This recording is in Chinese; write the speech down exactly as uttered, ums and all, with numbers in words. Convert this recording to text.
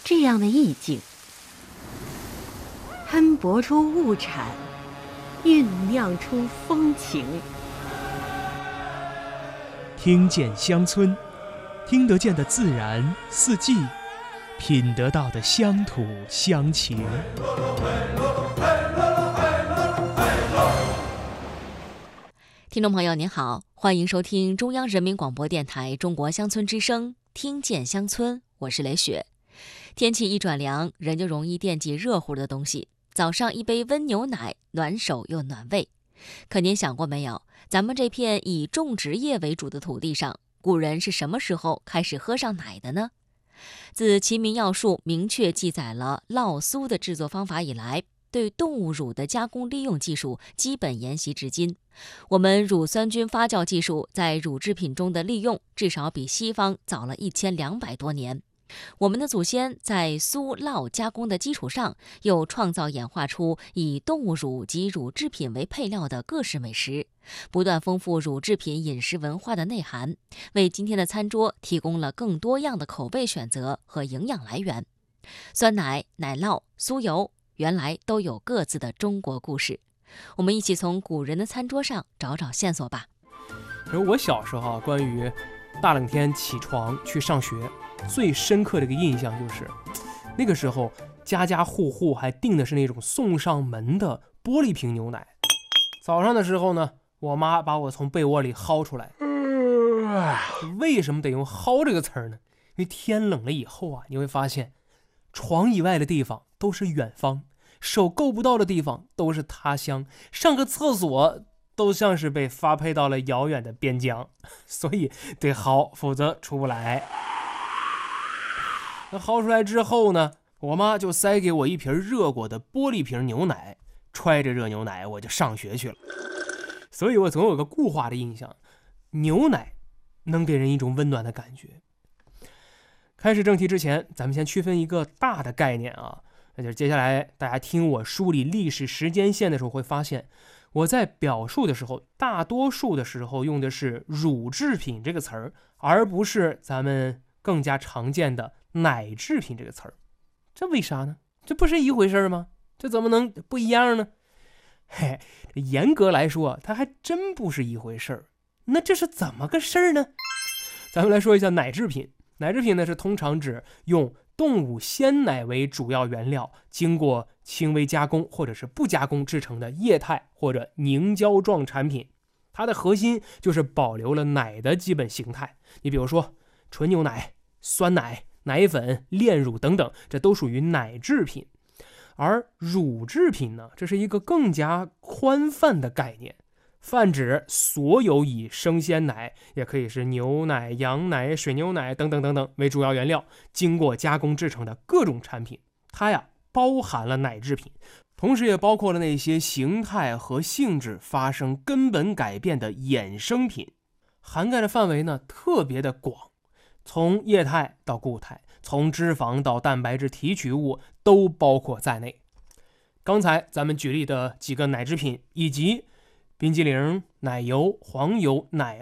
这样的意境，喷薄出物产，酝酿出风情。 听见乡村，听得见的自然四季，品得到的乡土乡情。 听众朋友您好，欢迎收听中央人民广播电台中国乡村之声，听见乡村，我是雷雪。天气一转凉，人就容易惦记热乎的东西，早上一杯温牛奶，暖手又暖胃。可您想过没有，咱们这片以种植业为主的土地上，古人是什么时候开始喝上奶的呢？自《齐民要术》明确记载了酪酥的制作方法以来，对动物乳的加工利用技术基本沿袭至今。我们乳酸菌发酵技术在乳制品中的利用，至少比西方早了一千两百多年。我们的祖先在酥酪加工的基础上，又创造演化出以动物乳及乳制品为配料的各式美食，不断丰富乳制品饮食文化的内涵，为今天的餐桌提供了更多样的口味选择和营养来源。酸奶、奶酪、酥油，原来都有各自的中国故事。我们一起从古人的餐桌上找找线索吧。 而我小时候啊，关于大冷天起床去上学，最深刻的一个印象就是，那个时候家家户户还订的是那种送上门的玻璃瓶牛奶。早上的时候呢，我妈把我从被窝里薅出来。为什么得用薅这个词儿呢？因为天冷了以后啊，你会发现床以外的地方都是远方，手够不到的地方都是他乡，上个厕所都像是被发配到了遥远的边疆，所以得薅，否则出不来。那薅出来之后呢，我妈就塞给我一瓶热过的玻璃瓶牛奶，揣着热牛奶我就上学去了。所以我总有个固化的印象，牛奶能给人一种温暖的感觉。开始正题之前，咱们先区分一个大的概念啊，那就是接下来大家听我梳理历史时间线的时候会发现，我在表述的时候，大多数的时候用的是乳制品这个词儿，而不是咱们更加常见的奶制品这个词儿。这为啥呢？这不是一回事吗？这怎么能不一样呢？嘿，严格来说，它还真不是一回事儿。那这是怎么个事儿呢？咱们来说一下奶制品。奶制品呢，是通常指用动物鲜奶为主要原料，经过轻微加工或者是不加工制成的液态或者凝胶状产品。它的核心就是保留了奶的基本形态。你比如说纯牛奶、酸奶、奶粉、炼乳等等，这都属于奶制品。而乳制品呢，这是一个更加宽泛的概念，泛指所有以生鲜奶，也可以是牛奶、羊奶、水牛奶等等等等为主要原料，经过加工制成的各种产品。它呀包含了奶制品，同时也包括了那些形态和性质发生根本改变的衍生品，涵盖的范围呢特别的广，从液态到固态，从脂肪到蛋白质提取物都包括在内。刚才咱们举例的几个奶制品，以及冰激凌、奶油、黄油、奶